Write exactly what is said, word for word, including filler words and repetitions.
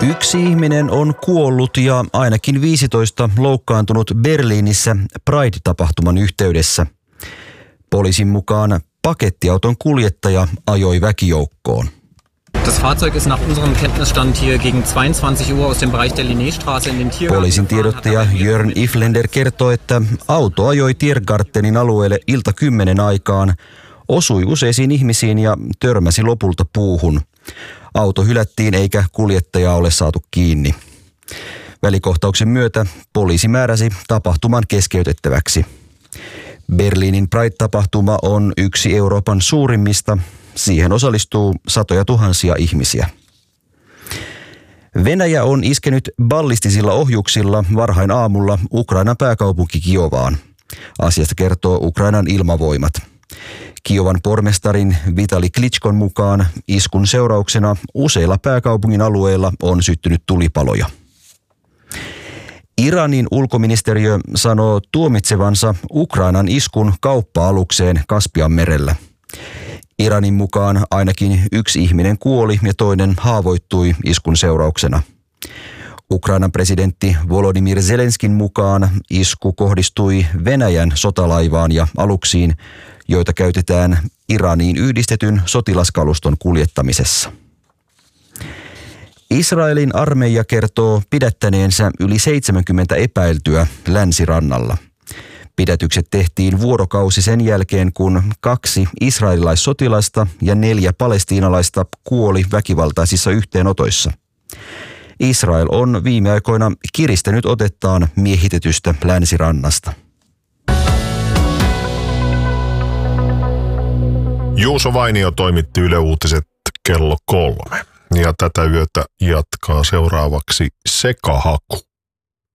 Yksi ihminen on kuollut ja ainakin viisitoista loukkaantunut Berliinissä Pride-tapahtuman yhteydessä. Poliisin mukaan pakettiauton kuljettaja ajoi väkijoukkoon. Das Fahrzeug ist nach unserem Kenntnisstand hier gegen zweiundzwanzig Uhr aus dem Bereich der Linnéstraße in den Tiergarten. Poliisin tiedottaja Jörn Iflender kertoi, että auto ajoi Tiergartenin alueelle ilta kymmenen aikaan, osui useisiin ihmisiin ja törmäsi lopulta puuhun. Auto hylättiin eikä kuljettajaa ole saatu kiinni. Välikohtauksen myötä poliisi määräsi tapahtuman keskeytettäväksi. Berliinin Pride-tapahtuma on yksi Euroopan suurimmista. Siihen osallistuu satoja tuhansia ihmisiä. Venäjä on iskenyt ballistisilla ohjuksilla varhain aamulla Ukrainan pääkaupunki Kiovaan. Asiasta kertoo Ukrainan ilmavoimat. Kiovan pormestarin Vitali Klitschkon mukaan iskun seurauksena useilla pääkaupungin alueilla on syttynyt tulipaloja. Iranin ulkoministeriö sanoo tuomitsevansa Ukrainan iskun kauppa-alukseen Kaspianmerellä. Iranin mukaan ainakin yksi ihminen kuoli ja toinen haavoittui iskun seurauksena. Ukrainan presidentti Volodymyr Zelenskin mukaan isku kohdistui Venäjän sotalaivaan ja aluksiin, joita käytetään Iraniin yhdistetyn sotilaskaluston kuljettamisessa. Israelin armeija kertoo pidättäneensä yli seitsemänkymmentä epäiltyä länsirannalla. Pidätykset tehtiin vuorokausi sen jälkeen, kun kaksi israelilaissotilasta ja neljä palestiinalaista kuoli väkivaltaisissa yhteenotoissa. Israel on viime aikoina kiristänyt otettaan miehitetystä länsirannasta. Juuso Vainio toimitti Yle Uutiset kello kolme. Ja tätä yötä jatkaa seuraavaksi Sekahaku.